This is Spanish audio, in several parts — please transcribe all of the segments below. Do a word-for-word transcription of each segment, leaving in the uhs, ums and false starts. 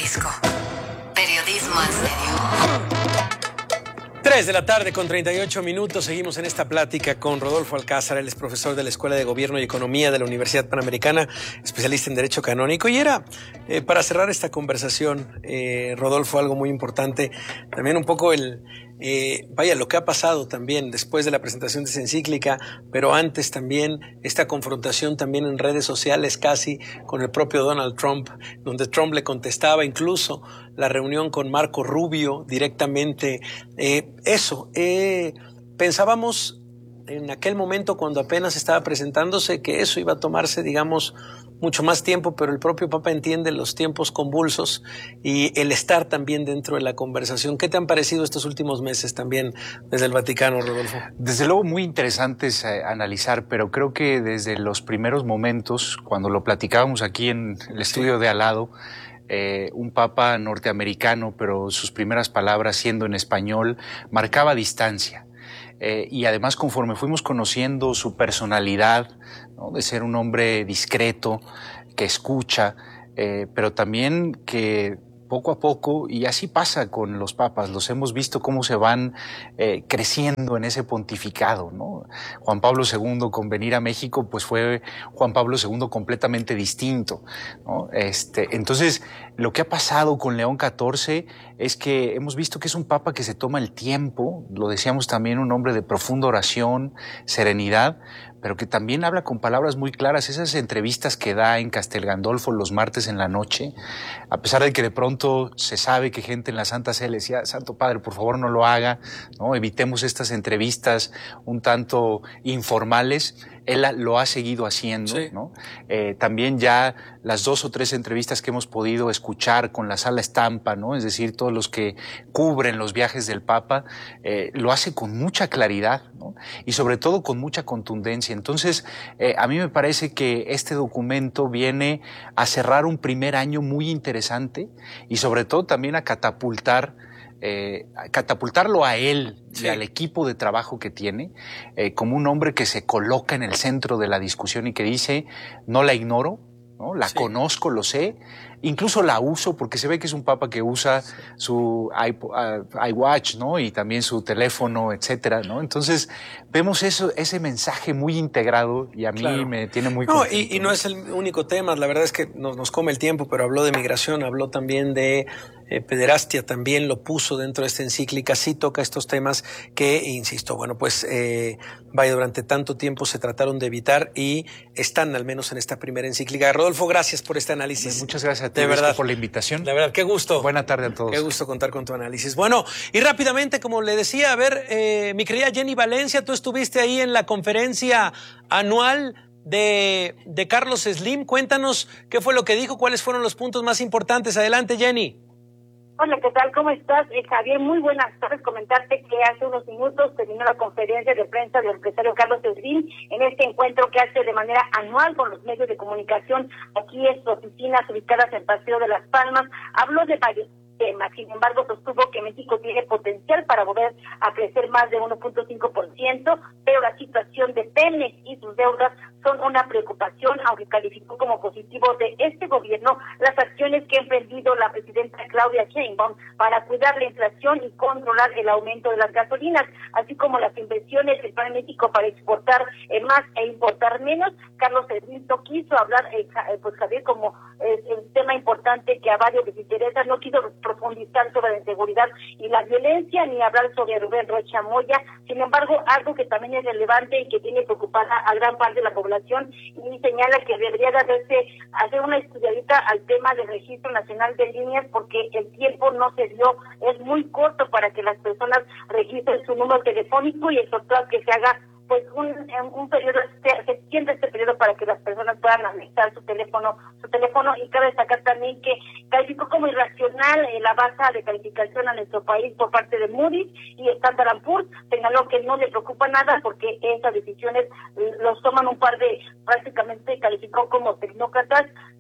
Jalisco. Periodismo en serio. tres de la tarde con treinta y ocho minutos. Seguimos en esta plática con Rodolfo Alcázar. Él es profesor de la Escuela de Gobierno y Economía de la Universidad Panamericana, especialista en Derecho Canónico. Y era, eh, para cerrar esta conversación, eh, Rodolfo, algo muy importante, también un poco el... Eh, vaya, lo que ha pasado también después de la presentación de esa encíclica, pero antes también esta confrontación también en redes sociales casi con el propio Donald Trump, donde Trump le contestaba, incluso la reunión con Marco Rubio directamente. Eh, eso, eh, pensábamos en aquel momento cuando apenas estaba presentándose que eso iba a tomarse, digamos, mucho más tiempo, pero el propio Papa entiende los tiempos convulsos y el estar también dentro de la conversación. ¿Qué te han parecido estos últimos meses también desde el Vaticano, Rodolfo? Desde luego muy interesantes eh, analizar, pero creo que desde los primeros momentos, cuando lo platicábamos aquí en el estudio sí. de al lado, eh, un Papa norteamericano, pero sus primeras palabras siendo en español, marcaba distancia. Eh, y además, conforme fuimos conociendo su personalidad, ¿no?, de ser un hombre discreto, que escucha, eh, pero también que poco a poco, y así pasa con los papas, los hemos visto cómo se van eh, creciendo en ese pontificado, ¿no? Juan Pablo segundo, con venir a México, pues fue Juan Pablo segundo completamente distinto, ¿no? Este, entonces, lo que ha pasado con León catorce es que hemos visto que es un papa que se toma el tiempo, lo decíamos también, un hombre de profunda oración, serenidad, pero que también habla con palabras muy claras. Esas entrevistas que da en Castel Gandolfo los martes en la noche, a pesar de que de pronto se sabe que gente en la Santa Sede le decía, Santo Padre, por favor no lo haga, ¿no? Evitemos estas entrevistas un tanto informales. Él lo ha seguido haciendo, sí. ¿no? Eh, también ya las dos o tres entrevistas que hemos podido escuchar con la Sala Estampa, ¿no? Es decir, todos los que cubren los viajes del Papa, eh, lo hace con mucha claridad, ¿no? Y sobre todo con mucha contundencia. Entonces, eh, a mí me parece que este documento viene a cerrar un primer año muy interesante y sobre todo también a catapultar Eh, catapultarlo a él sí. y al equipo de trabajo que tiene eh, como un hombre que se coloca en el centro de la discusión y que dice, no la ignoro, ¿no? La sí. conozco, lo sé, incluso la uso, porque se ve que es un papa que usa sí. su iWatch, ¿no? Y también su teléfono, etcétera, ¿no? Entonces, vemos eso, ese mensaje muy integrado y a mí claro. me tiene muy no, contento. Y, y no es el único tema, la verdad es que nos, nos come el tiempo, pero habló de migración, habló también de eh, pederastia, también lo puso dentro de esta encíclica, sí toca estos temas que, insisto, bueno, pues eh, vaya, durante tanto tiempo se trataron de evitar y están al menos en esta primera encíclica. Rodolfo, gracias por este análisis. Muchas gracias a ti, de verdad, por la invitación. De verdad, qué gusto. Buena tarde a todos. Qué gusto contar con tu análisis. Bueno, y rápidamente, como le decía, a ver, eh, mi querida Jenny Valencia, tú estuviste ahí en la conferencia anual de, de Carlos Slim. Cuéntanos qué fue lo que dijo, cuáles fueron los puntos más importantes. Adelante, Jenny. Hola, ¿qué tal? ¿Cómo estás? Eh, Javier, muy buenas tardes. Comentarte que hace unos minutos terminó la conferencia de prensa del empresario Carlos Slim en este encuentro que hace de manera anual con los medios de comunicación aquí en sus oficinas ubicadas en Paseo de las Palmas. Habló de varios temas, sin embargo sostuvo que México tiene potencial para volver a crecer más de uno punto cinco por ciento, pero la situación de Pemex y sus deudas son una preocupación, aunque calificó como positivo de este gobierno las acciones que ha emprendido la presidenta Claudia Sheinbaum para cuidar la inflación y controlar el aumento de las gasolinas, así como las inversiones del Plan México para exportar eh, más e importar menos. Carlos Slim no quiso hablar, eh, pues Javier, como eh, el tema importante que a varios les interesa, no quiso profundizar sobre la inseguridad y la violencia, ni hablar sobre Rubén Rocha Moya. Sin embargo, algo que también es relevante y que tiene preocupada a gran parte de la población, y señala que debería darse, hacer una estudiadita al tema del Registro Nacional de Líneas, porque el tiempo no se dio, es muy corto para que las personas registren su número telefónico, y exhortó a que se haga pues un, un periodo, se, se extiende este periodo para que las personas puedan anexar su teléfono, su teléfono, y cabe destacar también que calificó como irracional eh, la baja de calificación a nuestro país por parte de Moody's y Standard and Poor's. Señaló que no le preocupa nada porque esas decisiones eh, los toman un par de, prácticamente calificó como tecnócratas.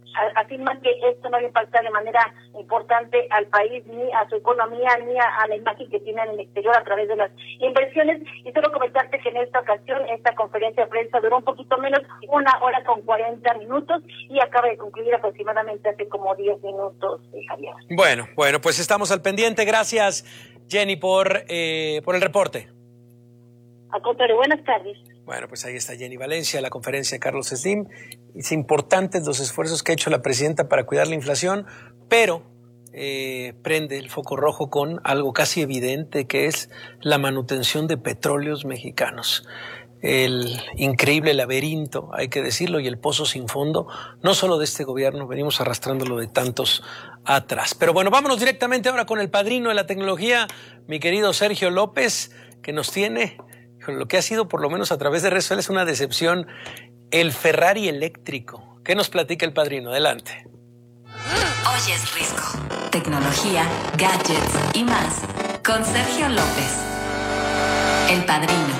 afirman que esto no va a impactar de manera importante al país, ni a su economía, ni a, a la imagen que tiene en el exterior a través de las inversiones. Y solo comentarte que en esta ocasión, esta conferencia de prensa duró un poquito menos, una hora con cuarenta minutos, y acaba de concluir aproximadamente hace como diez minutos, eh, Javier. Bueno, bueno, pues estamos al pendiente. Gracias, Jenny, por, eh, por el reporte. Al contrario, buenas tardes. Bueno, pues ahí está Jenny Valencia, la conferencia de Carlos Slim. Es importantes los esfuerzos que ha hecho la presidenta para cuidar la inflación, pero eh, prende el foco rojo con algo casi evidente, que es la manutención de petróleos mexicanos. El increíble laberinto, hay que decirlo, y el pozo sin fondo, no solo de este gobierno, venimos arrastrándolo de tantos atrás. Pero bueno, vámonos directamente ahora con el padrino de la tecnología, mi querido Sergio López, que nos tiene lo que ha sido, por lo menos a través de redes sociales, una decepción, el Ferrari eléctrico. ¿Qué nos platica el padrino? Adelante. Hoy es Risco. Tecnología, gadgets y más. Con Sergio López, el padrino.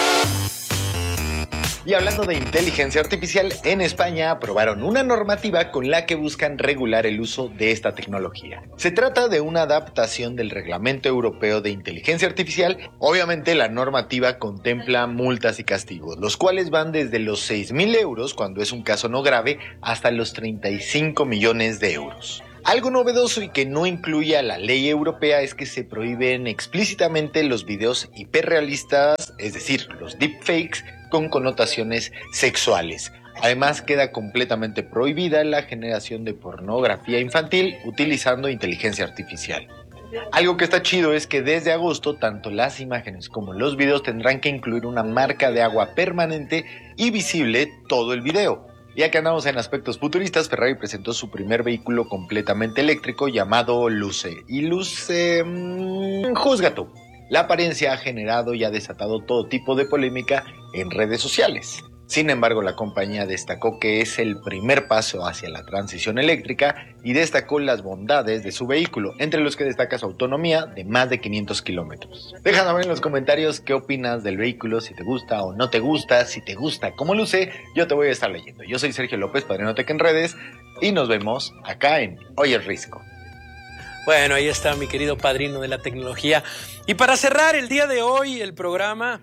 Y hablando de inteligencia artificial, en España aprobaron una normativa con la que buscan regular el uso de esta tecnología. Se trata de una adaptación del Reglamento Europeo de Inteligencia Artificial. Obviamente la normativa contempla multas y castigos, los cuales van desde los seis mil euros, cuando es un caso no grave, hasta los treinta y cinco millones de euros. Algo novedoso y que no incluye a la ley europea es que se prohíben explícitamente los videos hiperrealistas, es decir, los deepfakes, con connotaciones sexuales. Además, queda completamente prohibida la generación de pornografía infantil utilizando inteligencia artificial. Algo que está chido es que desde agosto tanto las imágenes como los videos tendrán que incluir una marca de agua permanente y visible todo el video. Ya que andamos en aspectos futuristas, Ferrari presentó su primer vehículo completamente eléctrico llamado Luce. Y Luce... Mmm, juzga tú. La apariencia ha generado y ha desatado todo tipo de polémica en redes sociales. Sin embargo, la compañía destacó que es el primer paso hacia la transición eléctrica y destacó las bondades de su vehículo, entre los que destaca su autonomía de más de quinientos kilómetros. Déjame en los comentarios qué opinas del vehículo, si te gusta o no te gusta, si te gusta cómo luce, yo te voy a estar leyendo. Yo soy Sergio López, Padrino Tech en redes, y nos vemos acá en Hoy es Risco. Bueno, ahí está mi querido padrino de la tecnología. Y para cerrar el día de hoy el programa,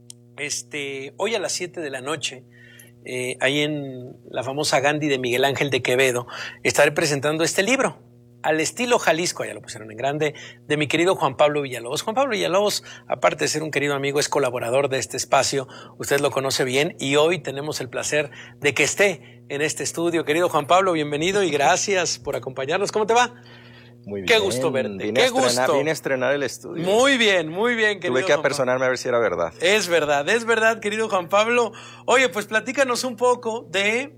este, hoy a las siete de la noche, eh, ahí en la famosa Gandhi de Miguel Ángel de Quevedo, estaré presentando este libro, Al estilo Jalisco, ya lo pusieron en grande, de mi querido Juan Pablo Villalobos. Juan Pablo Villalobos, aparte de ser un querido amigo, es colaborador de este espacio, usted lo conoce bien, y hoy tenemos el placer de que esté en este estudio. Querido Juan Pablo, bienvenido y gracias por acompañarnos. ¿Cómo te va? Muy bien. Qué gusto verte. Vine Qué a estrenar, gusto. Vine a estrenar el estudio. Muy bien, muy bien, querido. Tuve que apersonarme a ver si era verdad. Es verdad, es verdad, querido Juan Pablo. Oye, pues platícanos un poco de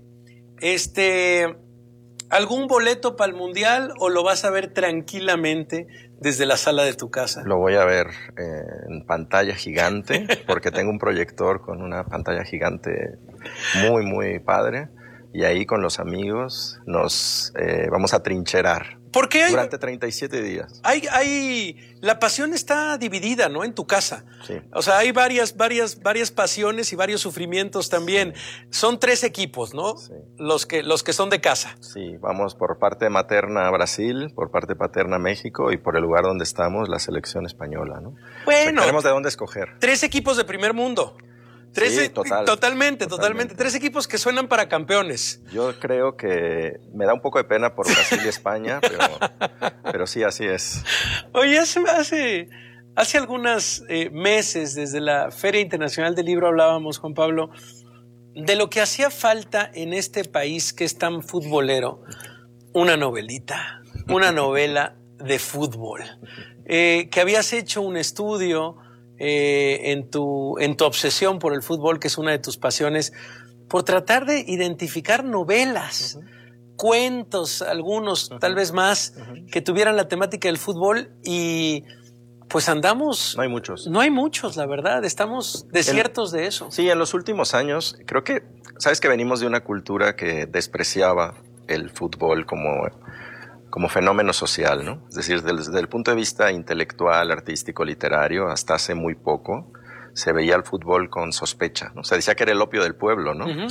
este algún boleto para el Mundial, o lo vas a ver tranquilamente desde la sala de tu casa. Lo voy a ver eh, en pantalla gigante, porque tengo un proyector con una pantalla gigante muy, muy padre. Y ahí con los amigos nos eh, vamos a trincherar. ¿Por qué hay, durante treinta y siete días. Hay, hay, la pasión está dividida, ¿no? En tu casa. Sí. O sea, hay varias, varias, varias pasiones y varios sufrimientos también. Sí. Son tres equipos, ¿no? Sí. Los que, los que son de casa. Sí, vamos por parte materna a Brasil, por parte paterna a México y por el lugar donde estamos, la selección española, ¿no? Bueno. Tenemos de dónde escoger. Tres equipos de primer mundo. Tres, sí, total, totalmente, totalmente, totalmente. Tres equipos que suenan para campeones. Yo creo que me da un poco de pena por Brasil y España, pero, pero sí, así es. Oye, hace, hace, hace algunos eh, meses, desde la Feria Internacional del Libro, hablábamos, Juan Pablo, de lo que hacía falta en este país que es tan futbolero, una novelita, una novela de fútbol. Eh, que habías hecho un estudio Eh, en tu, en tu obsesión por el fútbol, que es una de tus pasiones, por tratar de identificar novelas, uh-huh. cuentos, algunos, uh-huh. tal vez más, uh-huh. que tuvieran la temática del fútbol, y pues andamos... No hay muchos. No hay muchos, la verdad, estamos desiertos en, de eso. Sí, en los últimos años, creo que, sabes que venimos de una cultura que despreciaba el fútbol como... como fenómeno social, ¿no? Es decir, desde, desde el punto de vista intelectual, artístico, literario, hasta hace muy poco se veía el fútbol con sospecha, ¿no? Se decía que era el opio del pueblo, ¿no? Uh-huh.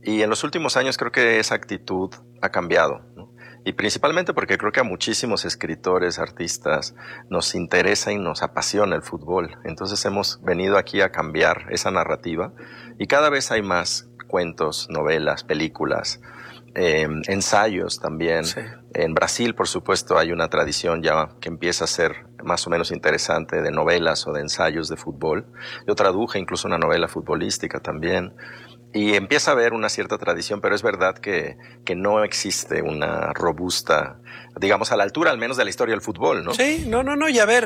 Y en los últimos años creo que esa actitud ha cambiado, ¿no? Y principalmente porque creo que a muchísimos escritores, artistas, nos interesa y nos apasiona el fútbol. Entonces hemos venido aquí a cambiar esa narrativa y cada vez hay más cuentos, novelas, películas, eh, ensayos también. Sí. En Brasil, por supuesto, hay una tradición ya que empieza a ser más o menos interesante de novelas o de ensayos de fútbol. Yo traduje incluso una novela futbolística también. Y empieza a haber una cierta tradición, pero es verdad que, que no existe una robusta, digamos, a la altura al menos de la historia del fútbol, ¿no? Sí, no, no, no. Y a ver,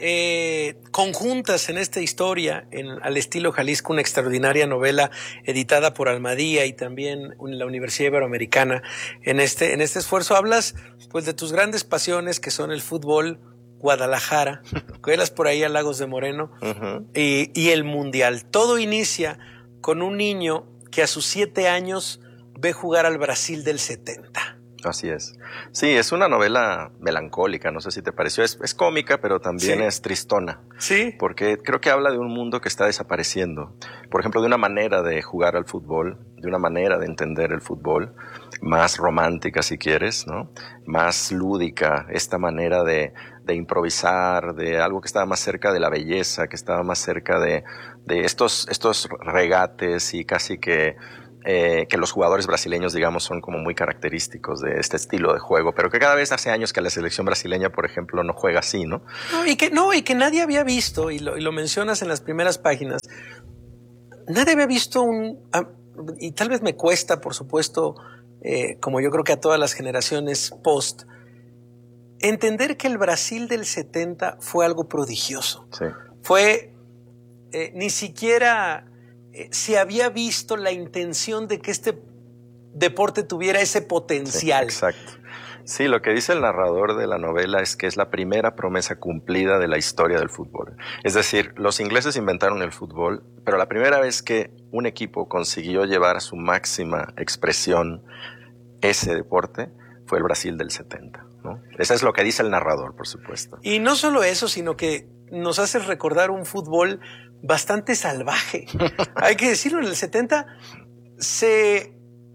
eh, conjuntas en esta historia, en, al estilo Jalisco, una extraordinaria novela editada por Almadía y también en la Universidad Iberoamericana. En este, en este esfuerzo hablas, pues, de tus grandes pasiones, que son el fútbol, Guadalajara, cuelas por ahí a Lagos de Moreno, uh-huh. y, y el Mundial. Todo inicia con un niño que a sus siete años ve jugar al Brasil del setenta. Así es. Sí, es una novela melancólica, no sé si te pareció. Es, es cómica, pero también sí. es tristona. Sí. Porque creo que habla de un mundo que está desapareciendo. Por ejemplo, de una manera de jugar al fútbol, de una manera de entender el fútbol, más romántica si quieres, ¿no? Más lúdica, esta manera de, de improvisar, de algo que estaba más cerca de la belleza, que estaba más cerca de, de estos, estos regates y casi que... Eh, que los jugadores brasileños, digamos, son como muy característicos de este estilo de juego, pero que cada vez hace años que la selección brasileña, por ejemplo, no juega así, ¿no? No, y que, no, y que nadie había visto, y lo, y lo mencionas en las primeras páginas, nadie había visto un... Y tal vez me cuesta, por supuesto, eh, como yo creo que a todas las generaciones post, entender que el Brasil del setenta fue algo prodigioso. Sí. Fue eh, ni siquiera... se había visto la intención de que este deporte tuviera ese potencial. Sí, exacto. Sí, lo que dice el narrador de la novela es que es la primera promesa cumplida de la historia del fútbol. Es decir, los ingleses inventaron el fútbol, pero la primera vez que un equipo consiguió llevar a su máxima expresión ese deporte fue el Brasil del setenta, ¿no? Eso es lo que dice el narrador, por supuesto. Y no solo eso, sino que nos hace recordar un fútbol bastante salvaje. Hay que decirlo, en el setenta se...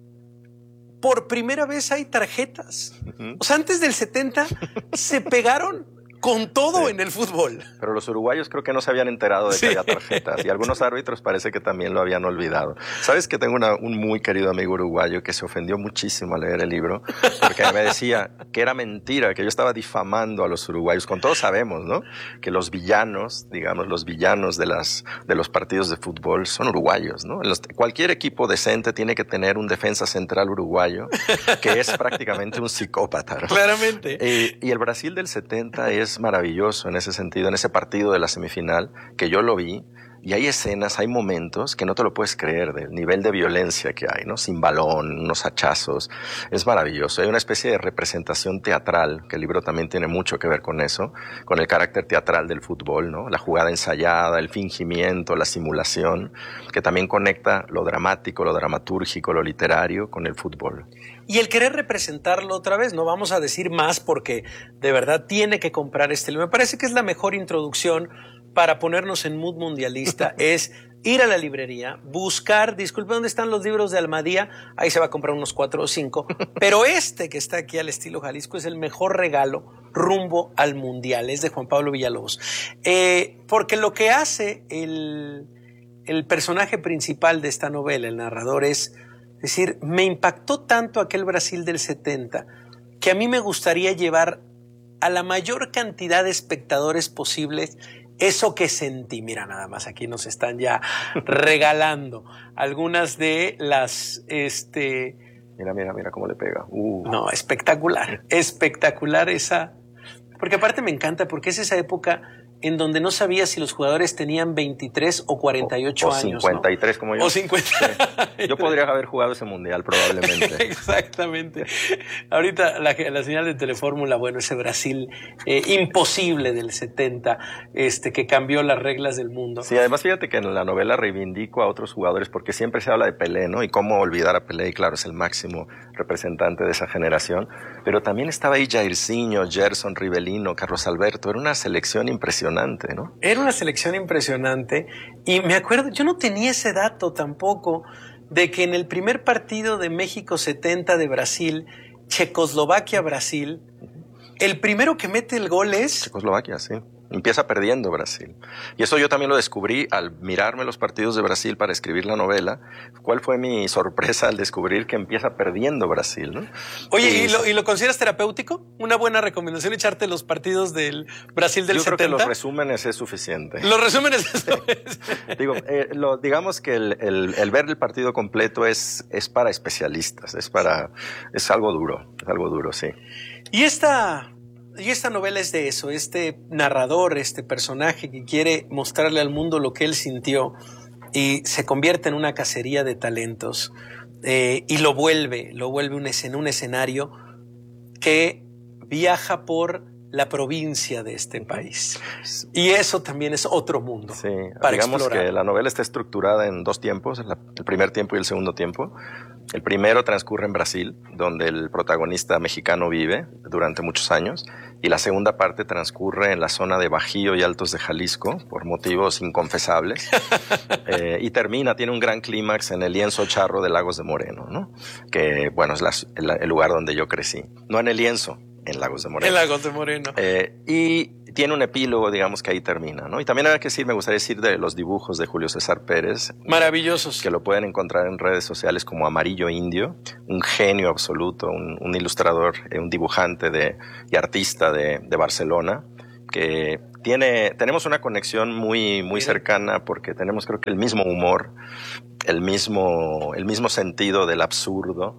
por primera vez hay tarjetas. O sea, antes del setenta se pegaron con todo sí. en el fútbol. Pero los uruguayos creo que no se habían enterado de sí. que había tarjetas y algunos árbitros parece que también lo habían olvidado. ¿Sabes que tengo una, un muy querido amigo uruguayo que se ofendió muchísimo al leer el libro porque me decía que era mentira, que yo estaba difamando a los uruguayos? Con todos sabemos, ¿no? Que los villanos, digamos, los villanos de, las, de los partidos de fútbol son uruguayos, ¿no? Los, cualquier equipo decente tiene que tener un defensa central uruguayo que es prácticamente un psicópata, ¿no? Claramente. Eh, y el Brasil del setenta es maravilloso en ese sentido, en ese partido de la semifinal, que yo lo vi, y hay escenas, hay momentos que no te lo puedes creer del nivel de violencia que hay, ¿no? Sin balón, unos hachazos, es maravilloso. Hay una especie de representación teatral, que el libro también tiene mucho que ver con eso, con el carácter teatral del fútbol, ¿no? La jugada ensayada, el fingimiento, la simulación, que también conecta lo dramático, lo dramatúrgico, lo literario con el fútbol. Y el querer representarlo otra vez, no vamos a decir más porque de verdad tiene que comprar este libro. Me parece que es la mejor introducción para ponernos en mood mundialista, es ir a la librería, buscar, disculpe, ¿dónde están los libros de Almadía? Ahí se va a comprar unos cuatro o cinco, pero este que está aquí al estilo Jalisco es el mejor regalo rumbo al mundial, es de Juan Pablo Villalobos. Eh, porque lo que hace el, el personaje principal de esta novela, el narrador, es... Es decir, me impactó tanto aquel Brasil del setenta que a mí me gustaría llevar a la mayor cantidad de espectadores posibles eso que sentí. Mira, nada más aquí nos están ya regalando algunas de las... este Mira, mira, mira cómo le pega. Uh. No, espectacular, espectacular esa... Porque aparte me encanta porque es esa época en donde no sabía si los jugadores tenían veintitrés o cuarenta y ocho o, o años. cincuenta y tres, ¿no? Como yo. O cincuenta. Sí. Yo podría haber jugado ese mundial probablemente. Exactamente. Ahorita la, la señal de Telefórmula, bueno, ese Brasil eh, imposible del setenta, este, que cambió las reglas del mundo. Sí, además fíjate que en la novela reivindico a otros jugadores porque siempre se habla de Pelé, ¿no? Y cómo olvidar a Pelé, y claro, es el máximo representante de esa generación. Pero también estaba ahí Jairzinho, Gerson, Rivelino, Carlos Alberto. Era una selección impresionante, ¿no? Era una selección impresionante y me acuerdo, yo no tenía ese dato tampoco, de que en el primer partido de México setenta de Brasil, Checoslovaquia-Brasil, el primero que mete el gol es... Checoslovaquia, sí. Empieza perdiendo Brasil. Y eso yo también lo descubrí al mirarme los partidos de Brasil para escribir la novela. ¿Cuál fue mi sorpresa al descubrir que empieza perdiendo Brasil, ¿no? Oye, y, ¿y, lo, ¿y lo consideras terapéutico? ¿Una buena recomendación echarte los partidos del Brasil del yo setenta? Yo creo que los resúmenes es suficiente. Los resúmenes es suficiente. Digo, eh, lo, digamos que el, el, el ver el partido completo es, es para especialistas, es para, es algo duro, es algo duro, sí. Y esta... Y esta novela es de eso, este narrador, este personaje que quiere mostrarle al mundo lo que él sintió y se convierte en una cacería de talentos eh, y lo vuelve, lo vuelve un escen- un escenario que viaja por la provincia de este país. Y eso también es otro mundo. Sí, para digamos explorar. Que la novela está estructurada en dos tiempos, la, el primer tiempo y el segundo tiempo. El primero transcurre en Brasil, donde el protagonista mexicano vive durante muchos años, y la segunda parte transcurre en la zona de Bajío y Altos de Jalisco, por motivos inconfesables, eh, y termina, tiene un gran clímax en el lienzo charro de Lagos de Moreno, ¿no? Que, bueno, es la, el, el lugar donde yo crecí. No en el lienzo, en Lagos de Moreno. En Lagos de Moreno. Eh, y tiene un epílogo, digamos, que ahí termina, ¿no? Y también hay que decir, me gustaría decir de los dibujos de Julio César Pérez. Maravillosos. Que lo pueden encontrar en redes sociales como Amarillo Indio, un genio absoluto, un, un ilustrador, eh, un dibujante de, y artista de, de Barcelona, que tiene, tenemos una conexión muy, muy cercana porque tenemos, creo que, el mismo humor, el mismo, el mismo sentido del absurdo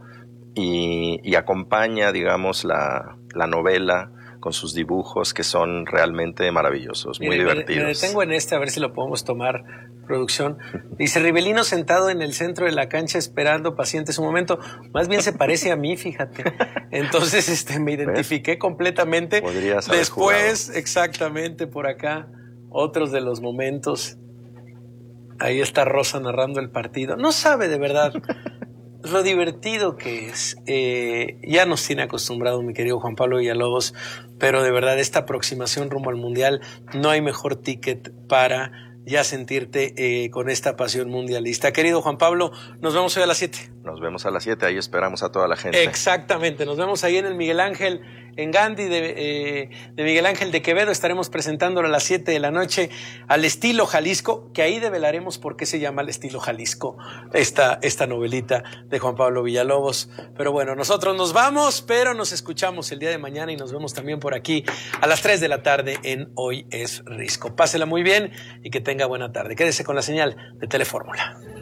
y, y acompaña, digamos, la, la novela con sus dibujos que son realmente maravillosos, muy Mire, divertidos. Me detengo en este a ver si lo podemos tomar, producción. Dice, Rivelino sentado en el centro de la cancha esperando paciente su momento. Más bien se parece a mí, fíjate. Entonces este, me identifiqué ¿ves? completamente. Podrías haber Después, jugado. Exactamente, por acá, otros de los momentos. Ahí está Rosa narrando el partido. No sabe de verdad lo divertido que es. Eh, ya nos tiene acostumbrado mi querido Juan Pablo Villalobos, pero de verdad esta aproximación rumbo al Mundial, no hay mejor ticket para ya sentirte eh, con esta pasión mundialista. Querido Juan Pablo, nos vemos hoy a las siete. Nos vemos a las siete, ahí esperamos a toda la gente. Exactamente, nos vemos ahí en el Miguel Ángel, en Gandhi de, eh, de Miguel Ángel de Quevedo. Estaremos presentándolo a las siete de la noche al estilo Jalisco, que ahí develaremos por qué se llama al estilo Jalisco esta, esta novelita de Juan Pablo Villalobos. Pero bueno, nosotros nos vamos, pero nos escuchamos el día de mañana y nos vemos también por aquí a las tres de la tarde en Hoy es Risco. Pásela muy bien y que tenga buena tarde. Quédese con la señal de Telefórmula.